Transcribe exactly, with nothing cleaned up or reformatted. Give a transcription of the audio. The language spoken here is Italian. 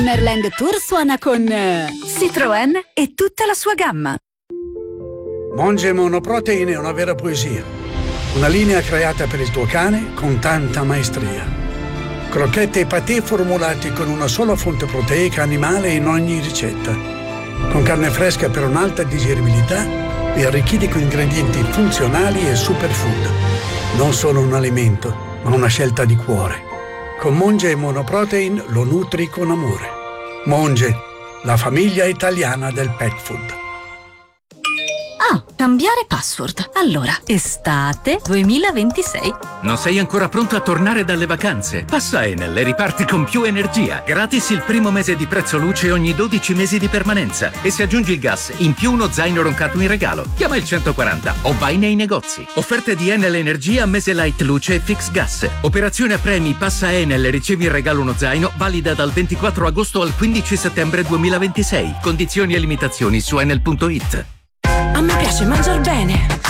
Summerland Tour suona con Citroën e tutta la sua gamma. Monge Monoprotein è una vera poesia. Una linea creata per il tuo cane con tanta maestria. Crocchette e patè formulati con una sola fonte proteica animale in ogni ricetta. Con carne fresca per un'alta digeribilità e arricchiti con ingredienti funzionali e superfood. Non solo un alimento, ma una scelta di cuore. Con Monge Monoprotein lo nutri con amore. Monge, la famiglia italiana del pet food. Ah, cambiare password. Allora, estate duemilaventisei. Non sei ancora pronto a tornare dalle vacanze? Passa Enel e riparti con più energia. Gratis il primo mese di prezzo luce ogni dodici mesi di permanenza. E se aggiungi il gas, in più uno zaino roncato in regalo. Chiama il centoquaranta o vai nei negozi. Offerte di Enel Energia, mese light luce e fix gas. Operazione a premi, passa Enel e ricevi in regalo uno zaino, valida dal ventiquattro agosto al quindici settembre duemilaventisei. Condizioni e limitazioni su enel punto it. A me piace mangiar bene.